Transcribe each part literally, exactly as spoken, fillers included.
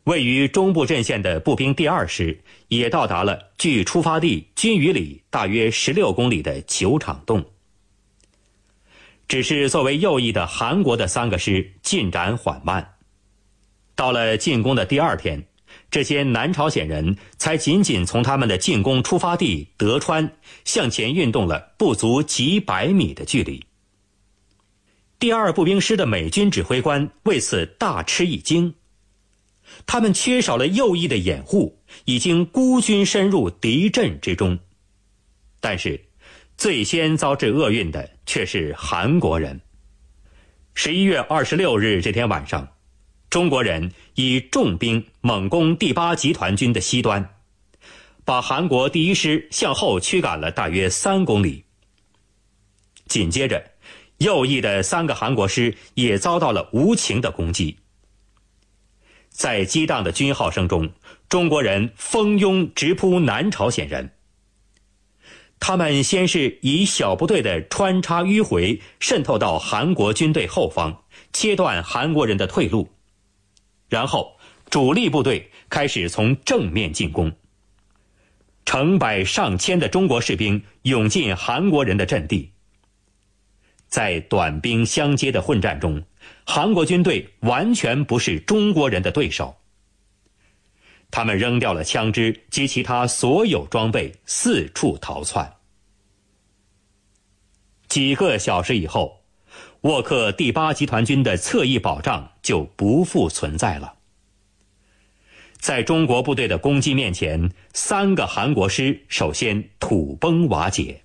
位于中部阵线的步兵第二师也到达了距出发地军隅里大约十六公里的九场洞。只是作为右翼的韩国的三个师进展缓慢。到了进攻的第二天，这些南朝鲜人才仅仅从他们的进攻出发地德川向前运动了不足几百米的距离。第二步兵师的美军指挥官为此大吃一惊，他们缺少了右翼的掩护，已经孤军深入敌阵之中。但是最先遭致厄运的却是韩国人。十一月二十六日这天晚上，中国人以重兵猛攻第八集团军的西端，把韩国第一师向后驱赶了大约三公里。紧接着，右翼的三个韩国师也遭到了无情的攻击。在激荡的军号声中，中国人蜂拥直扑南朝鲜人。他们先是以小部队的穿插迂回渗透到韩国军队后方，切断韩国人的退路。然后主力部队开始从正面进攻。成百上千的中国士兵涌进韩国人的阵地。在短兵相接的混战中，韩国军队完全不是中国人的对手。他们扔掉了枪支及其他所有装备，四处逃窜。几个小时以后，沃克第八集团军的侧翼保障就不复存在了。在中国部队的攻击面前，三个韩国师首先土崩瓦解。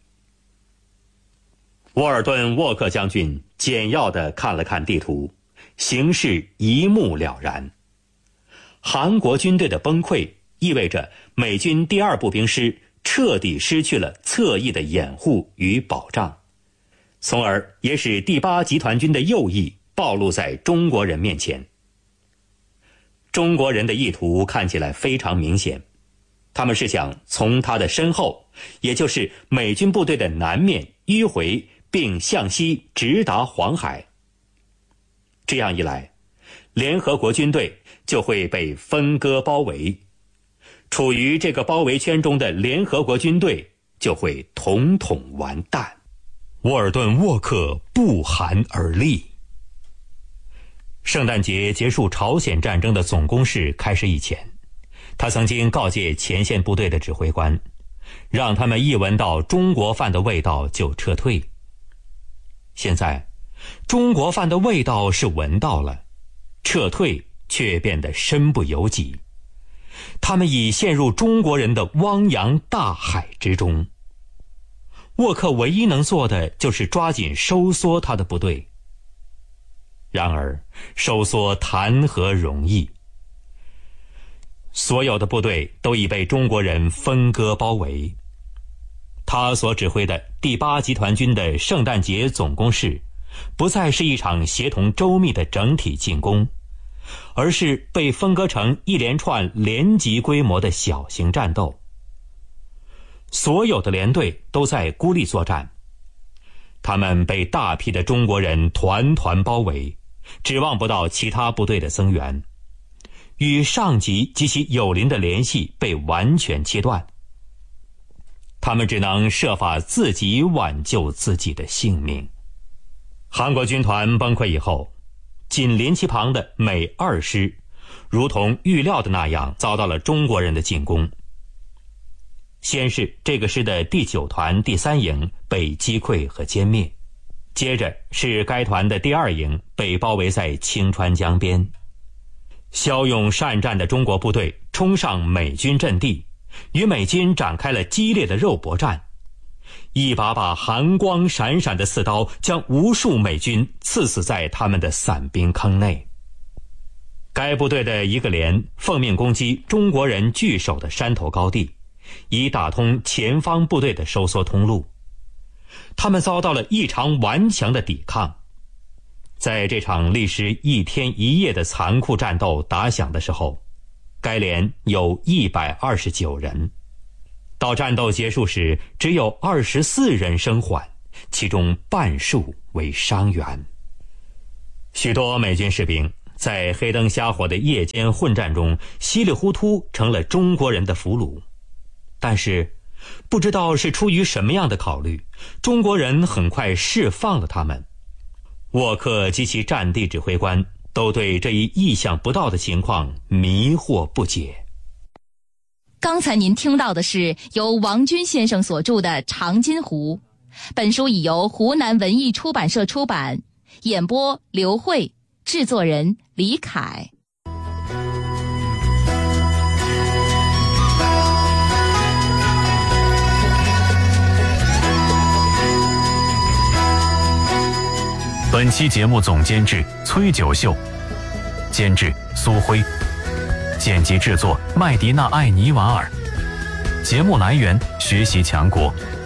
沃尔顿·沃克将军简要地看了看地图，形势一目了然。韩国军队的崩溃意味着美军第二步兵师彻底失去了侧翼的掩护与保障，从而也使第八集团军的右翼暴露在中国人面前。中国人的意图看起来非常明显，他们是想从他的身后，也就是美军部队的南面迂回，并向西直达黄海。这样一来，联合国军队就会被分割包围，处于这个包围圈中的联合国军队就会统统完蛋。沃尔顿·沃克不寒而栗。圣诞节结束朝鲜战争的总攻势开始以前，他曾经告诫前线部队的指挥官，让他们一闻到中国饭的味道就撤退。现在中国饭的味道是闻到了，撤退却变得身不由己。他们已陷入中国人的汪洋大海之中。沃克唯一能做的就是抓紧收缩他的部队。然而收缩谈何容易，所有的部队都已被中国人分割包围。他所指挥的第八集团军的圣诞节总攻势不再是一场协同周密的整体进攻，而是被分割成一连串连级规模的小型战斗。所有的连队都在孤立作战，他们被大批的中国人团团包围，指望不到其他部队的增援，与上级及其友邻的联系被完全切断。他们只能设法自己挽救自己的性命。韩国军团崩溃以后，紧邻其旁的美二师如同预料的那样遭到了中国人的进攻。先是这个师的第九团第三营被击溃和歼灭，接着是该团的第二营被包围在清川江边。骁勇善战的中国部队冲上美军阵地，与美军展开了激烈的肉搏战，一把把寒光闪闪的刺刀将无数美军刺死在他们的伞兵坑内。该部队的一个连奉命攻击中国人据守的山头高地，以打通前方部队的收缩通路。他们遭到了异常顽强的抵抗。在这场历时一天一夜的残酷战斗打响的时候，该连有一百二十九人，到战斗结束时只有二十四人生还，其中半数为伤员。许多美军士兵在黑灯瞎火的夜间混战中，稀里糊涂成了中国人的俘虏。但是，不知道是出于什么样的考虑，中国人很快释放了他们。沃克及其战地指挥官都对这一意想不到的情况迷惑不解。 刚才您听到的是由王军先生所著的《长津湖》，本书已由湖南文艺出版社出版，演播刘慧，制作人李凯。 本期节目总监制崔九秀，监制苏辉，剪辑制作麦迪娜·艾尼瓦尔。节目来源：学习强国。